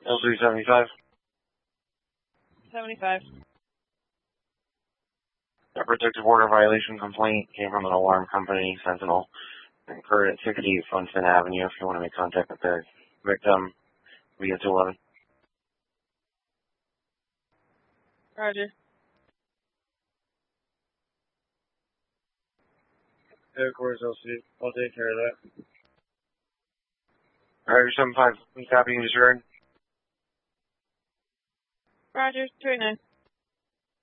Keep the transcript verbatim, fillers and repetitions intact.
L three seventy-five. seventy-five. A protective order violation complaint came from an alarm company, Sentinel, incurred at sixty-eight Funston Avenue. If you want to make contact with the victim, we get to eleven. Roger. Yeah, of course, I'll see. I'll take care of that. Alright, seven five, copy and disregard. Roger, three nine.